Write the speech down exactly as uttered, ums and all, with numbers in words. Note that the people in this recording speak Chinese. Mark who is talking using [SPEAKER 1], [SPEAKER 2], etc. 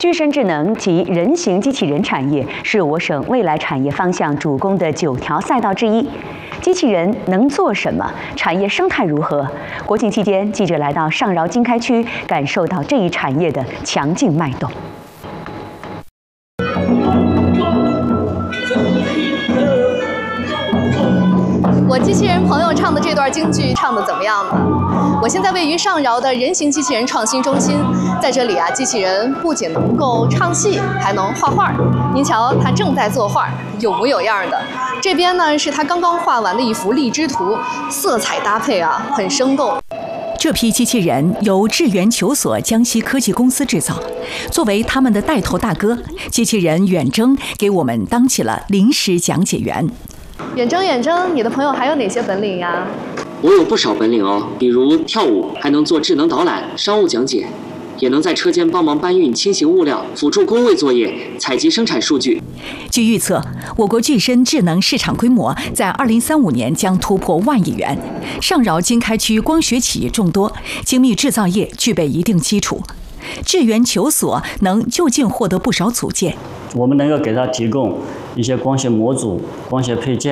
[SPEAKER 1] 具身智能及人形机器人产业是我省未来产业方向主攻的九条赛道之一。机器人能做什么？产业生态如何？国庆期间，记者来到上饶经开区，感受到这一产业的强劲脉动。
[SPEAKER 2] 我机器人朋友唱的这段京剧唱的怎么样呢？我现在位于上饶的人形机器人创新中心，在这里啊，机器人不仅能够唱戏，还能画画。您瞧，他正在作画，有模有样的。这边呢是他刚刚画完的一幅荔枝图，色彩搭配啊很生动。
[SPEAKER 3] 这批机器人由智源求索江西科技公司制造，作为他们的带头大哥，机器人远征给我们当起了临时讲解员。
[SPEAKER 2] 远征，远征，你的朋友还有哪些本领呀？
[SPEAKER 4] 我有不少本领哦，比如跳舞，还能做智能导览、商务讲解，也能在车间帮忙搬运轻型物料，辅助工位作业、采集生产数据。
[SPEAKER 3] 据预测，我国具身智能市场规模在二零三五年将突破万亿元。上饶经开区光学企业众多，精密制造业具备一定基础。智源求索能就近获得不少组件。
[SPEAKER 5] 我们能够给他提供一些光学模组、光学配件，